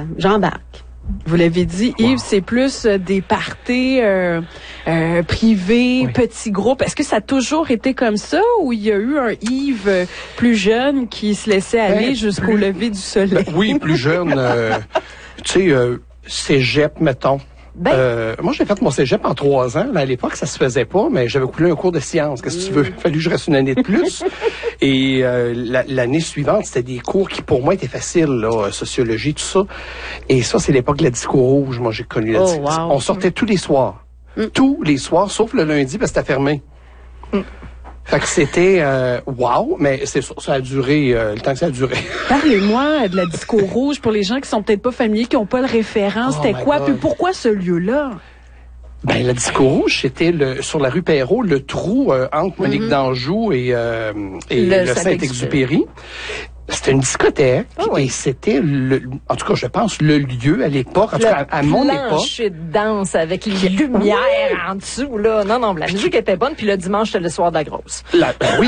j'embarque. Vous l'avez dit, Yves, c'est plus des parties privés, petits groupes. Est-ce que ça a toujours été comme ça ou il y a eu un Yves plus jeune qui se laissait aller jusqu'au lever du soleil? Oui, plus jeune. Cégep, mettons. Moi, j'ai fait mon cégep en 3 ans. À l'époque, ça se faisait pas, mais j'avais coulé un cours de sciences. Qu'est-ce que tu veux? Il a fallu que je reste une année de plus. Et l'année suivante, c'était des cours qui, pour moi, étaient faciles, là, sociologie, tout ça. Et ça, c'est l'époque de la disco rouge. Moi, j'ai connu la disco. Wow. On sortait tous les soirs. Tous les soirs, sauf le lundi, parce que c'était fermé. Fait que c'était wow, mais c'est ça a duré le temps que ça a duré. Parlez-moi de la disco rouge pour les gens qui sont peut-être pas familiers, qui n'ont pas de référence. C'était quoi? Puis pourquoi ce lieu-là? Ben la disco rouge, c'était sur la rue Perrault, le trou entre Monique d'Anjou et le Saint-Exupéry. C'était une discothèque et c'était en tout cas, je pense, le lieu à l'époque, en tout cas, à mon époque. Le plancher de danse avec les lumières en dessous, là. Non, la musique était bonne, puis le dimanche, c'était le soir de la grosse. Oui.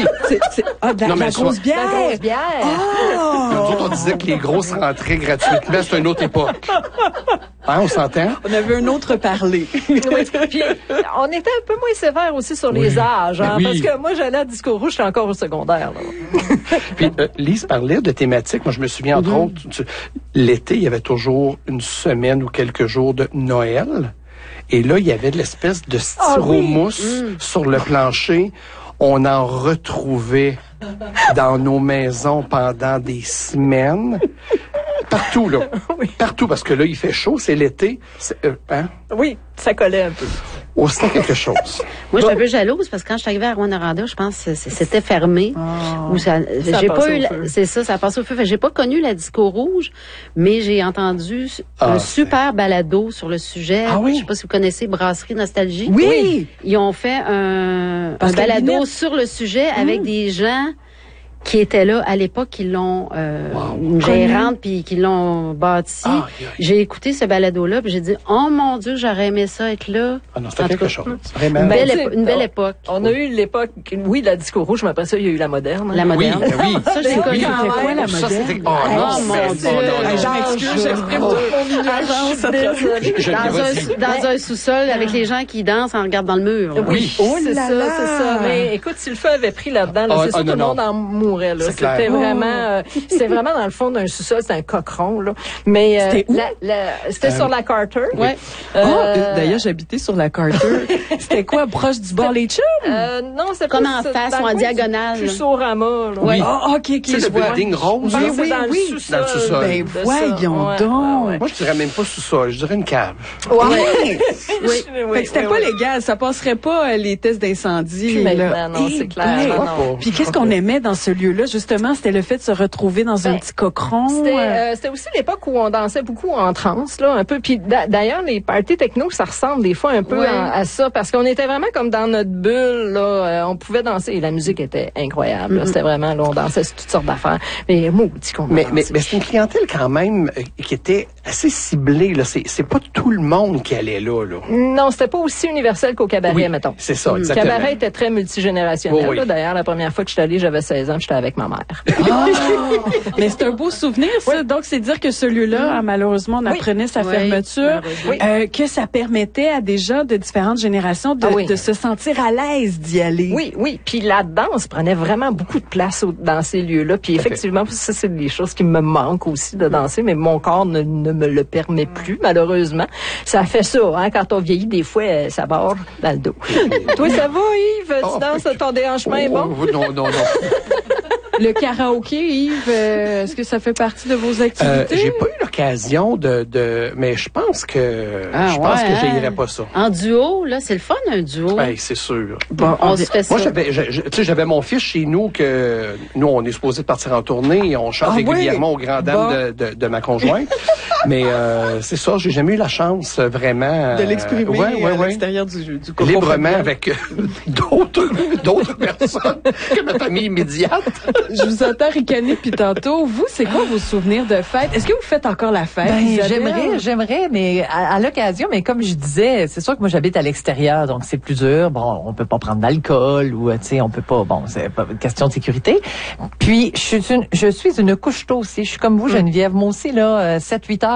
De la grosse bière. La grosse bière. Nous autres, on disait que les grosses rentraient gratuitement. C'est une autre époque. Hein, on s'entend? On avait un autre parler. Oui, puis on était un peu moins sévère aussi sur les âges, hein, parce que moi, j'allais à Disco Rouge, j'étais encore au secondaire, là. Puis Lise parlait de thématiques. Moi, je me souviens, entre autres, l'été, il y avait toujours une semaine ou quelques jours de Noël. Et là, il y avait de l'espèce de styromousse sur le plancher. On en retrouvait dans nos maisons pendant des semaines. Partout, là. Partout, parce que là, il fait chaud, c'est l'été. Oui, ça collait un peu. Oh, c'était quelque chose. Moi, je suis un peu jalouse parce que quand je suis arrivée à Rwanda, je pense que c'était fermé. J'ai pas eu, c'est ça, ça passe au feu. J'ai pas connu la disco rouge, mais j'ai entendu un super balado sur le sujet. Je sais pas si vous connaissez Brasserie Nostalgie. Oui! Ils ont fait un balado sur le sujet avec des gens qui étaient là à l'époque, qui l'ont une gérante puis qui l'ont bâti. J'ai écouté ce balado-là puis j'ai dit oh mon Dieu, j'aurais aimé ça être là. Ah non, c'était quelque chose. Vraiment. Une belle époque. On a eu l'époque, la disco rouge, mais après ça, il y a eu la moderne. La moderne. Oui. Ça, j'ai connu. C'était quoi la moderne? Oh mon Dieu. Je m'excuse, j'exprime mon dans un sous-sol avec les gens qui dansent en regardant dans le mur. Oui. C'est ça. Mais écoute, si le feu avait pris là-dedans, c'est sûr que tout le monde en mourait. C'était vraiment dans le fond d'un sous-sol, c'était un cochon là. Mais c'était où? C'était sur la Carter. Oui. D'ailleurs, j'habitais sur la Carter. C'était quoi, proche du bar Les Chums? Non, c'est comme en face ou en diagonale. Plus au Rama. Oui. OK, c'est le building rose. Oui. Dans le sous-sol. Ben voyons donc. Moi, je dirais même pas sous-sol, je dirais une cave. Oui. Fait que c'était pas légal, ça passerait pas les tests d'incendie. Non, c'est clair. Puis qu'est-ce qu'on aimait dans ce lieu-là, justement, c'était le fait de se retrouver dans un petit cochon. C'était aussi l'époque où on dansait beaucoup en transe, là, un peu. Puis d'ailleurs, les parties techno, ça ressemble des fois un peu à ça, parce qu'on était vraiment comme dans notre bulle, là. On pouvait danser et la musique était incroyable. C'était vraiment, là, on dansait sur toutes sortes d'affaires. Mais maudit qu'on mais c'est une clientèle quand même qui était assez ciblée, là. C'est pas tout le monde qui allait là. Non, c'était pas aussi universel qu'au cabaret, mettons. C'est ça, exactement. Le cabaret était très multigénérationnel. Là. D'ailleurs, la première fois que je suis allée, j'avais 16 ans, j'étais avec ma mère. Mais c'est un beau souvenir, ça. Donc, c'est dire que ce lieu-là, malheureusement, on apprenait sa fermeture, que ça permettait à des gens de différentes générations de se sentir à l'aise d'y aller. Oui. Puis la danse prenait vraiment beaucoup de place dans ces lieux-là. Puis effectivement, ça, c'est des choses qui me manquent aussi de danser, mais mon corps ne me le permet plus, malheureusement. Ça fait ça, hein. Quand on vieillit, des fois, ça barre dans le dos. Toi, ça va, Yves? Tu danses, ton déhanchement est bon? Non. Le karaoké, Yves, est-ce que ça fait partie de vos activités? J'ai pas eu l'occasion mais je pense que j'aillerais pas ça. En duo, là, c'est le fun, un duo. Ben, c'est sûr. Bon, on se fait ça. Moi, j'avais mon fils chez nous que nous, on est supposé partir en tournée et on chante régulièrement aux grandes dames de ma conjointe. Mais c'est ça, j'ai jamais eu la chance vraiment de l'exprimer à l'extérieur du cocon librement avec d'autres personnes que ma famille immédiate. Je vous entends ricaner depuis tantôt. Vous, c'est quoi vos souvenirs de fête? Est-ce que vous faites encore la fête? J'aimerais, mais à l'occasion, mais comme je disais, c'est sûr que moi j'habite à l'extérieur, donc c'est plus dur. Bon, on peut pas prendre d'alcool ou on peut pas. Bon, c'est pas une question de sécurité. Puis je suis une couche-tôt aussi. Je suis comme vous, Geneviève. Moi aussi là, 7-8 heures